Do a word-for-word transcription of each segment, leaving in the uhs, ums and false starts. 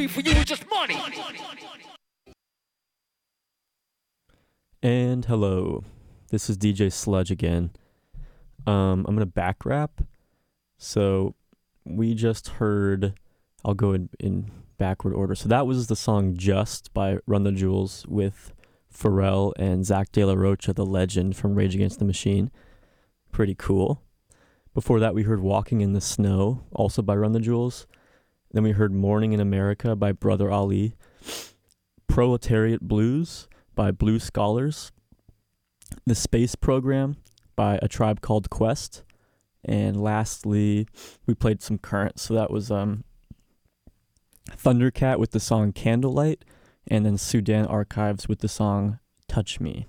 free for you, it's just money. And hello, this is D J Sludge again. Um, I'm gonna back rap. So we just heard. I'll go in, in backward order. So that was the song "Just" by Run the Jewels with Pharrell and Zach De La Rocha, the legend from Rage Against the Machine. Pretty cool. Before that, we heard "Walking in the Snow," also by Run the Jewels. Then we heard "Morning in America" by Brother Ali. "Proletariat Blues" by Blue Scholars, "The Space Program" by A Tribe Called Quest, and lastly, we played some current, so that was um, Thundercat with the song "Candlelight," and then Sudan Archives with the song "Touch Me."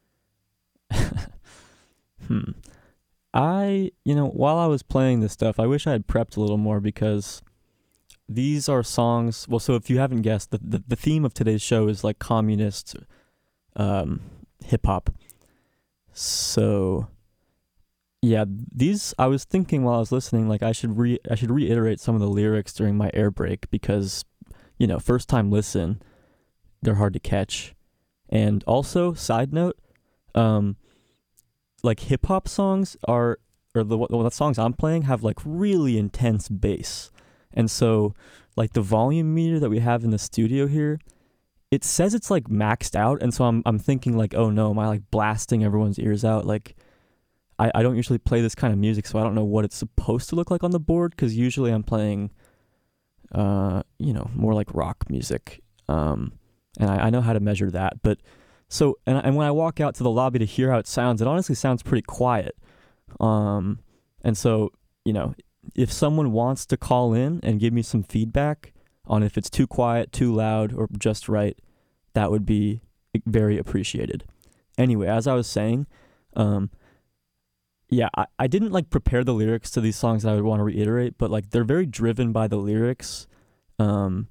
hmm. I, you know, while I was playing this stuff, I wish I had prepped a little more because these are songs, well, so if you haven't guessed, the, the, the theme of today's show is like communist um, hip-hop. So, yeah, these, I was thinking while I was listening, like I should re I should reiterate some of the lyrics during my air break because, you know, first time listen, they're hard to catch. And also, side note, um, like hip-hop songs are, or the, well, the songs I'm playing have like really intense bass. And so, like the volume meter that we have in the studio here, it says it's like maxed out, and so I'm I'm thinking like, oh no, am I like blasting everyone's ears out? Like, I, I don't usually play this kind of music, so I don't know what it's supposed to look like on the board, because usually I'm playing, uh, you know, more like rock music, um, and I, I know how to measure that. But so, and and when I walk out to the lobby to hear how it sounds, it honestly sounds pretty quiet, um, and so you know, if someone wants to call in and give me some feedback on if it's too quiet, too loud, or just right, that would be very appreciated. Anyway, as I was saying, um, yeah, I, I didn't like prepare the lyrics to these songs that I would want to reiterate, but like they're very driven by the lyrics. Um,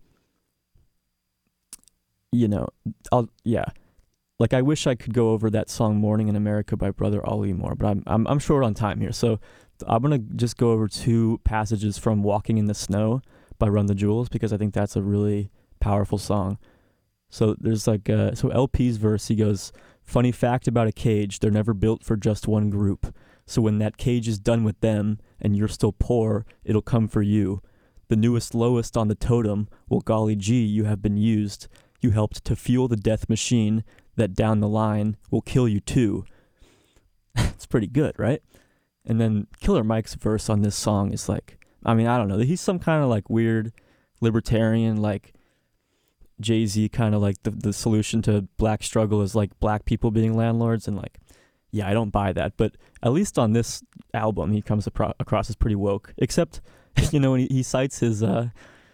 you know, I'll yeah, like I wish I could go over that song "Morning in America" by Brother Ali more, but I'm I'm I'm short on time here, so I'm gonna just go over two passages from "Walking in the Snow" by Run the Jewels because I think that's a really powerful song. So there's like, uh, so L P's verse, he goes, "Funny fact about a cage, they're never built for just one group. So when that cage is done with them and you're still poor, it'll come for you. The newest lowest on the totem, well golly gee, you have been used. You helped to fuel the death machine that down the line will kill you too." It's pretty good, right? And then Killer Mike's verse on this song is like, I mean, I don't know. He's some kind of like weird libertarian, like Jay-Z kind of like the, the solution to black struggle is like black people being landlords. And like, yeah, I don't buy that. But at least on this album, he comes apro- across as pretty woke. Except, you know, when he, he cites his uh,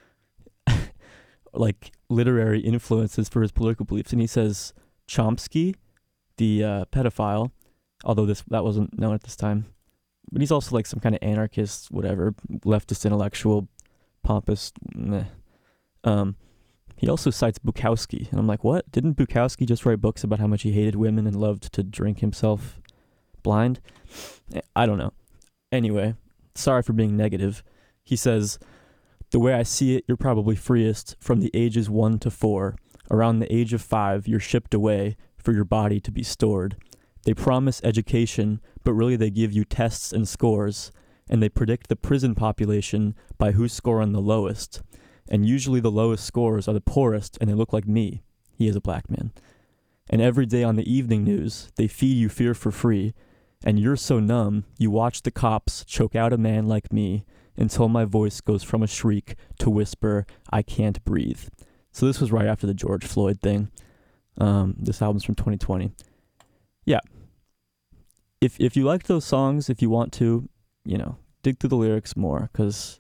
like literary influences for his political beliefs. And he says Chomsky, the uh, pedophile, although this that wasn't known at this time. But he's also like some kind of anarchist, whatever, leftist intellectual, pompous. Meh. Um, he also cites Bukowski, and I'm like, what? Didn't Bukowski just write books about how much he hated women and loved to drink himself blind? I don't know. Anyway, sorry for being negative. He says, "The way I see it, you're probably freest from the ages one to four. Around the age of five, you're shipped away for your body to be stored. They promise education, but really they give you tests and scores, and they predict the prison population by who's scoring the lowest. And usually the lowest scores are the poorest, and they look like me." He is a black man. "And every day on the evening news, they feed you fear for free, and you're so numb, you watch the cops choke out a man like me until my voice goes from a shriek to whisper, I can't breathe." So this was right after the George Floyd thing. Um, this album's from twenty twenty. Yeah. If if you like those songs, if you want to, you know, dig through the lyrics more, because,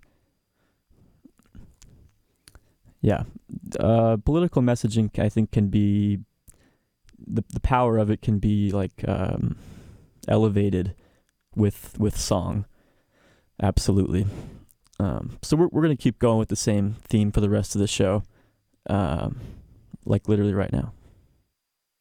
yeah, uh, political messaging, I think, can be, the the power of it can be, like, um, elevated with with song. Absolutely. Um, so we're we're going to keep going with the same theme for the rest of the show, um, like literally right now.